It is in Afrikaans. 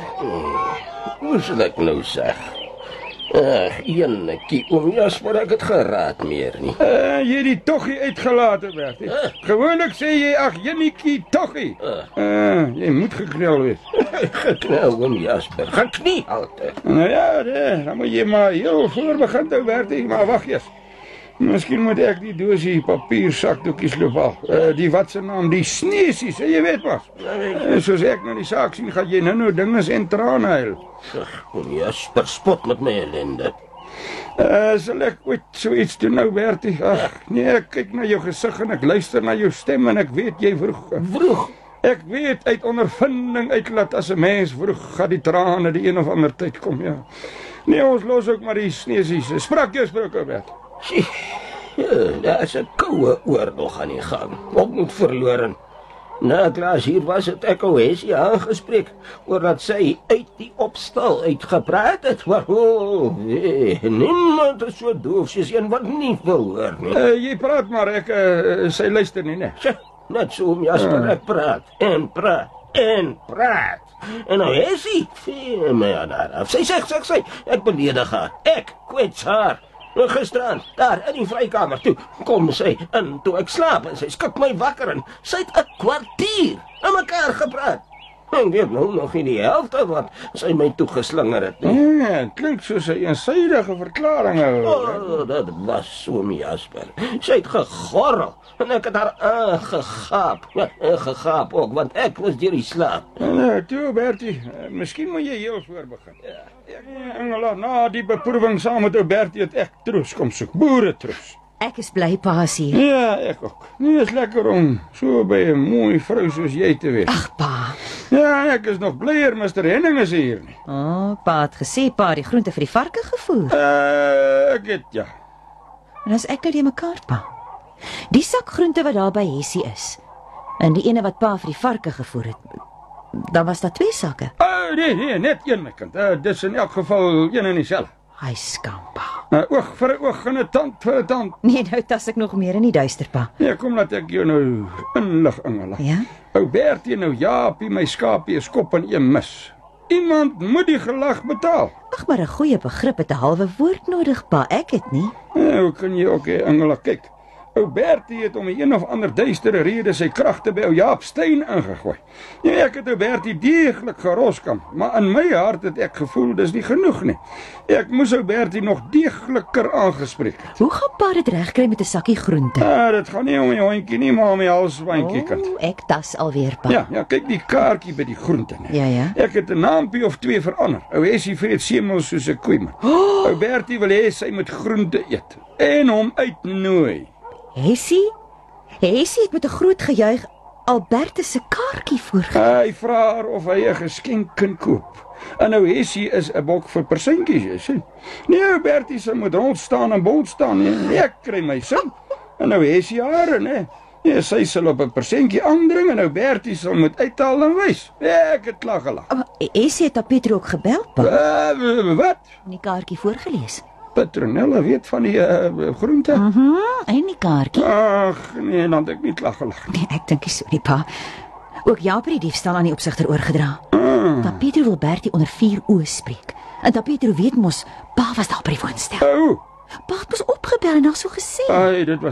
Hoe sal ek nou sê? Eenetjie, oom Jasper, ek het geraad meer nie. Jy het die toggie uitgelaat, Bertie. Gewoonlik sê jy, ag, jenetjie, toggie. Jy moet geknel wees. Geknel, oom Jasper, geknie altyd. Nou ja, dan moet jy maar heel voor begin toe, Bertie, maar wacht eers. Miskien moet ek die doosie papier sakdoekies loop al. Die wat se naam, die sneesies, jy weet wat. Soos ek nou die saak sien, gaan jy nou dinges en trane huil. Oom Jasper, spot met my ellende. Sal ek ooit so iets doen nou, Bertie? Ag, nee, ek kyk na jou gesig en ek luister na jou stem en ek weet jy vroeg. Ek weet uit ondervinding uitlaat as 'n mens vroeg gaan die trane die een of ander tyd kom, ja. Nee, ons los ook maar die sneesies. Sprak jou sprake, Bertie. Daar is 'n koue oorlog aan die gang. Ook moet verloren. Na Klaas hier was het ek Ohesie aangespreek oor dat sy uit die opstal uitgepraat het. Maar niemand is so doof soos een wat nie wil hoor nie. Jy praat maar, sy luister nie, ne? Net so, oom Jasper, ek praat en praat en praat. En Ohesie, sy sê, ek beledig haar, ek kwets haar. Gisteraan, daar in die vrykamer toe, kom sy in toe ek slaap en sy skik my wakker en sy het 'n kwartier aan mekaar gepraat. Ek weet nou nog nie die helfte wat sy my toegeslinger het nie. Ja, klink soos 'n eensydige verklaring. Dat was oom Jasper. Sy het gegorrel en ek het haar aangegaap. Ja, gegaap ook, want ek was deur die slaap. Toe, Bertie, miskien moet jy heel voor begin. Engela, na die beproeving saam met ou Bertie het ek troos kom soek, boeretroos. Ek is bly pa's hier. Ja, ek ook. Nee, is lekker om so by 'n mooi vrou soos jy te wees. Ag, pa. Ja, ek is nog blyer Mr. Henning is hier nie. Pa het gesê pa die groente vir die varke gevoer. Ek het, ja. En as ek nou die mekaar, pa. Die sak groente wat daar by Hessie is, en die ene wat pa vir die varke gevoer het, dan was daar 2 sakke. Nee, net een, my kind. Dis in elk geval een en dieselfde. Hy skam, pa. Oog vir 'n oog en 'n tand vir 'n tand. Nee, nou tas ek nog meer in die duister, pa. Nee, kom laat ek jou nou inlig, Engela. Ja? Ou Bertie nou Jaapie, my skapie is kop in een mis. Iemand moet die gelag betaal. Ag, maar 'n goeie begrip het 'n halwe woord nodig, pa. Ek het nie. Hoe kan jy ook, Engela, kyk. Ou Bertie het om 'n een of ander duistere rede sy kragte by ou Jaap Steyn ingegooi. Nee, ek het ou Bertie deeglik geroskam, maar in my hart het ek gevoel dis nie genoeg nie. Ek moes ou Bertie nog deegliker aangespreek het. Hoe gaan pa dit regkry met 'n sakkie groente? Dit gaan nie om die hondjie nie, maar om die halsbandjie, kind. Ek tas alweer, pa. Ja, kyk die kaartjie by die groente, ne. Ja. Ek het 'n naampie of 2 verander. Ou Hessie vreet semels soos 'n koeiman. Ou Bertie wil hê sy moet groente eet en hom uitnooi. Hessie het met 'n groot gejuig Albertus se kaartjie voorgegee. Hy vra haar of hy 'n geskenk kan koop. En nou Hessie is 'n bok vir persentjies, jy sien. Nee, Bertie se moet rond staan en bol staan, nee. Ek kry my sin. En nou Hessie haar, nee. Nee, sy sal op 'n persentjie aandring en nou Bertie sal moet uithaal en wys. Ek het klaar gelag. Hessie het Pietro ook gebel, pa. Wat? Die kaartjie voorgeles. Petronella weet van die groente. En die kaartjie. Ag, nee, dan het ek nie klaar gelag. Nee, ek dink nie so nie, pa. Ook Jaap het die diefstal aan die opsigter oorgedra. Dat Pietro wil Bertie onder 4 oë spreek. En dat Pietro weet mos, pa was daar by die woonstel. Pa het mos opgebel en al so gesê. Dit was